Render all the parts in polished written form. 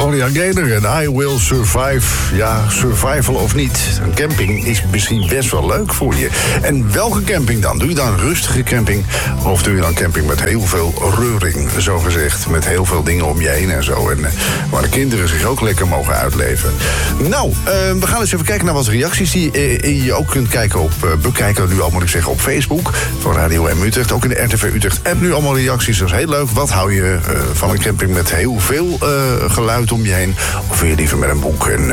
Gloria Gaynor en I Will Survive. Ja, survival of niet. Een camping is misschien best wel leuk voor je. En welke camping dan? Doe je dan een rustige camping? Of doe je dan camping met heel veel reuring, zo gezegd? Met heel veel dingen om je heen en zo. En waar de kinderen zich ook lekker mogen uitleven. Nou, we gaan eens even kijken naar wat reacties die je ook kunt bekijken nu al, moet ik zeggen, op Facebook. Van Radio M Utrecht. Ook in de RTV Utrecht app nu allemaal reacties. Dat is heel leuk. Wat hou je van een camping met heel veel geluid om je heen? Of wil je liever met een boek en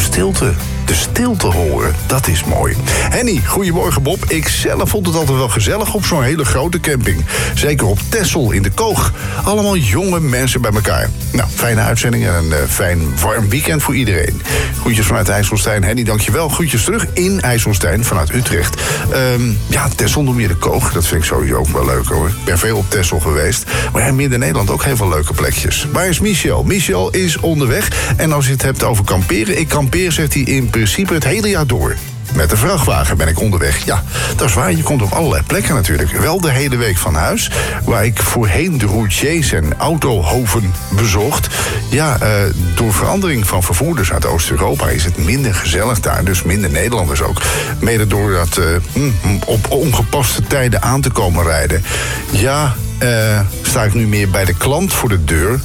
de stilte horen? Dat is mooi. Henny, goedemorgen Bob. Ik zelf vond het altijd wel gezellig op zo'n hele grote camping. Zeker op Texel in de Koog. Allemaal jonge mensen bij elkaar. Nou, fijne uitzending en een fijn warm weekend voor iedereen. Groetjes vanuit IJsselstein. Henny, dankjewel. Groetjes terug in IJsselstein vanuit Utrecht. Ja, Texel noem je de Koog. Dat vind ik sowieso ook wel leuk hoor. Ik ben veel op Texel geweest. Maar in Midden-Nederland ook heel veel leuke plekjes. Waar is Michel? Michel is onderweg. En als je het hebt over kamperen. Ik kampeer, zegt hij, in principe het hele jaar door. Met de vrachtwagen ben ik onderweg. Ja, dat is waar. Je komt op allerlei plekken natuurlijk. Wel de hele week van huis. Waar ik voorheen de routiers en autohoven bezocht. Ja, door verandering van vervoerders uit Oost-Europa is het minder gezellig daar. Dus minder Nederlanders ook. Mede door dat op ongepaste tijden aan te komen rijden. Ja, sta ik nu meer bij de klant voor de deur.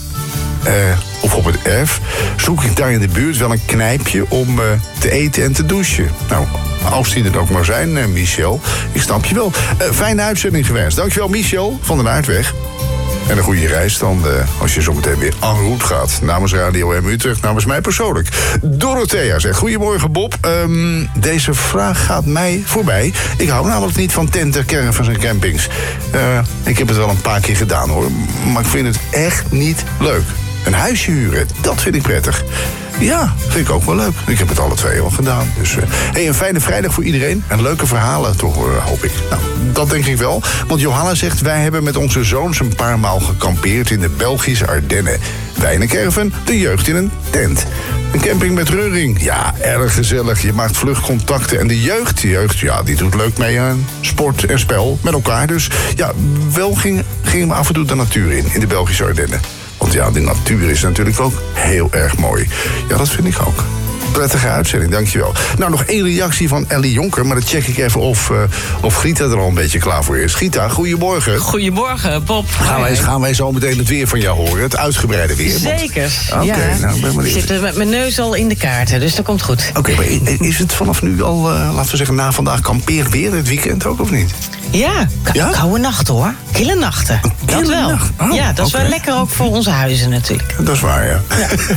Of op het erf, zoek ik daar in de buurt wel een knijpje om te eten en te douchen. Nou, als die er ook maar zijn, Michel. Ik snap je wel. Fijne uitzending gewenst. Dankjewel, Michel van den Aardweg. En een goede reis dan als je zo meteen weer en route gaat. Namens Radio M Utrecht, namens mij persoonlijk. Dorothea zegt, goedemorgen Bob. Deze vraag gaat mij voorbij. Ik hou namelijk niet van tenten, caravans en campings. Ik heb het wel een paar keer gedaan hoor. Maar ik vind het echt niet leuk. Een huisje huren, dat vind ik prettig. Ja, vind ik ook wel leuk. Ik heb het alle twee al gedaan. Dus een fijne vrijdag voor iedereen. En leuke verhalen te horen, hoop ik. Nou, dat denk ik wel. Want Johanna zegt, wij hebben met onze zoons een paar maal gekampeerd in de Belgische Ardennen. Wij in een caravan, de jeugd in een tent. Een camping met reuring. Ja, erg gezellig. Je maakt vlug contacten. En de jeugd, ja, die doet leuk mee aan sport en spel met elkaar. Dus ja, wel gingen we af en toe de natuur in de Belgische Ardennen. Want ja, de natuur is natuurlijk ook heel erg mooi. Ja, dat vind ik ook. Prettige uitzending, dankjewel. Nou, nog één reactie van Ellie Jonker, maar dan check ik even of Grieta er al een beetje klaar voor is. Grieta, goedemorgen. Goedemorgen, Bob. Gaan wij zo meteen het weer van jou horen, het uitgebreide weer? Zeker. Oké, nou, ben benieuwd. Ik zit met mijn neus al in de kaarten, dus dat komt goed. Oké, maar is het vanaf nu al, laten we zeggen, na vandaag kampeerweer het weekend ook, of niet? Ja, koude nachten hoor. Kille nachten. Dat wel. Oh, ja, dat is wel lekker ook voor onze huizen natuurlijk. Dat is waar, ja.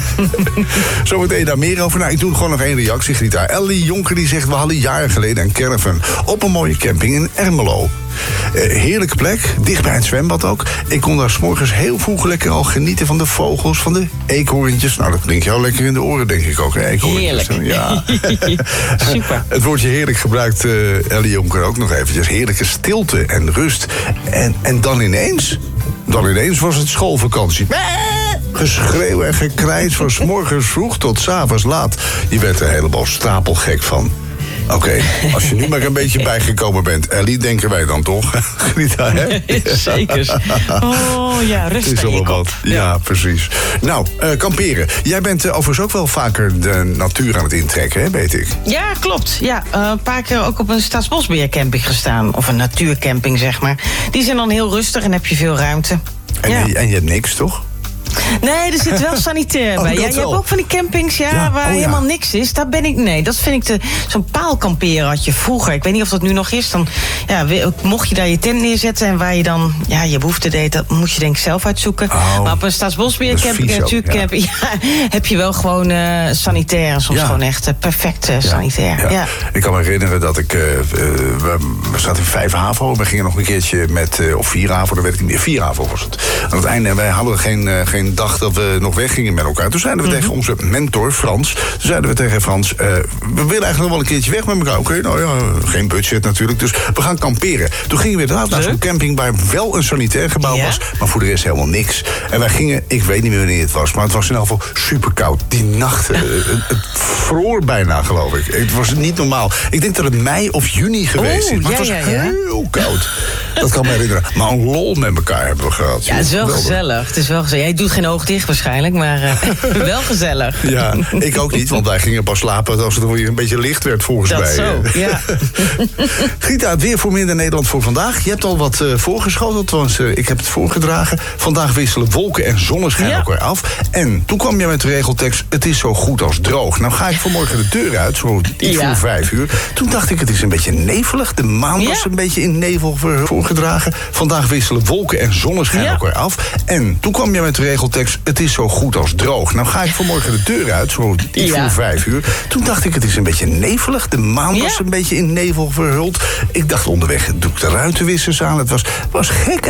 Zometeen daar meer over. Nou, ik doe gewoon nog één reactie, Grieta. Ellie Jonker die zegt, we hadden jaren geleden een caravan op een mooie camping in Ermelo. Heerlijke plek, dicht bij het zwembad ook. Ik kon daar 's morgens heel vroeg lekker al genieten van de vogels, van de eekhoorntjes. Nou, dat klinkt jou lekker in de oren, denk ik ook. Eekhoorntjes. Heerlijk. Ja. Super. Het woordje heerlijk gebruikt Ellie Jonker ook nog eventjes. Heerlijke stilte en rust. En dan ineens was het schoolvakantie. Geschreeuw en gekrijs van 's morgens vroeg tot 's avonds laat. Je werd er helemaal stapelgek van. Oké, als je nu maar een beetje bijgekomen bent, Ellie, denken wij dan toch? Grieta, hè? Zeker. Oh ja, rustig in je kop. Ja, precies. Nou, kamperen. Jij bent overigens ook wel vaker de natuur aan het intrekken, hè, weet ik? Ja, klopt. Ja, een paar keer ook op een staatsbosbeheercamping gestaan. Of een natuurcamping, zeg maar. Die zijn dan heel rustig en heb je veel ruimte. En je hebt niks, toch? Nee, er zit wel sanitair bij. Ja, je hebt ook van die campings waar helemaal niks is. Daar ben ik, nee, dat vind ik zo'n paalkamperen had je vroeger. Ik weet niet of dat nu nog is. Dan mocht je daar je tent neerzetten en waar je dan je behoefte deed, dat moet je denk ik zelf uitzoeken. Maar op een staatsbosbeheercamping, natuurcamping, heb je wel gewoon sanitair. En soms gewoon echt perfect sanitair. Ja. Ik kan me herinneren dat we zaten in 5 HAVO. We gingen nog een keertje of 4 HAVO, dat weet ik niet meer. 4 HAVO was het. Aan het einde, wij hadden geen dag dat we nog weggingen met elkaar. Toen zeiden we tegen onze mentor, Frans. Toen zeiden we tegen Frans, we willen eigenlijk nog wel een keertje weg met elkaar. Oké, nou ja, geen budget natuurlijk. Dus we gaan kamperen. Toen gingen we inderdaad naar zo'n camping waar wel een sanitair gebouw was. Maar voor de rest helemaal niks. En wij gingen, ik weet niet meer wanneer het was, maar het was in ieder geval super koud. Die nacht, het vroor bijna, geloof ik. Het was niet normaal. Ik denk dat het mei of juni geweest is. Maar het was heel koud. Dat kan me herinneren. Maar een lol met elkaar hebben we gehad. Ja, het is wel gezellig. Het is wel gezellig. Jij doet geen oog dicht waarschijnlijk, maar wel gezellig. Ja, ik ook niet, want wij gingen pas slapen als het weer een beetje licht werd volgens mij. Dat zo, ja. Gita, het weer voor Minder Nederland voor vandaag. Je hebt al wat voorgeschoteld, want ik heb het voorgedragen. Vandaag wisselen wolken en zonneschijn elkaar af. En toen kwam je met de regeltekst, het is zo goed als droog. Nou ga ik vanmorgen de deur uit, zo iets voor 5 uur. Toen dacht ik, het is een beetje nevelig. De maan was een beetje in nevel voorgedragen. Vandaag wisselen wolken en zonneschijn elkaar af. En toen kwam je met de regeltekst, het is zo goed als droog. Nou ga ik vanmorgen de deur uit, zo iets voor 5 uur. Toen dacht ik, het is een beetje nevelig. De maan was een beetje in nevel verhuld. Ik dacht onderweg, doe ik de ruitenwissers aan. Het was gek